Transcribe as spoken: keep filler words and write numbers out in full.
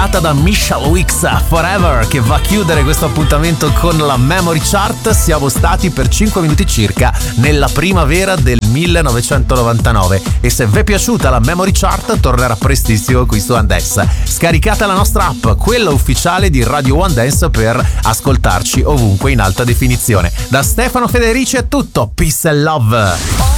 regalata da Michelle Wicks, Forever, che va a chiudere questo appuntamento con la Memory Chart. Siamo stati per cinque minuti circa nella primavera del millenovecentonovantanove e se vi è piaciuta la Memory Chart tornerà prestissimo qui su One Dance. Scaricate la nostra app, quella ufficiale di Radio One Dance, per ascoltarci ovunque in alta definizione. Da Stefano Federici è tutto, peace and love.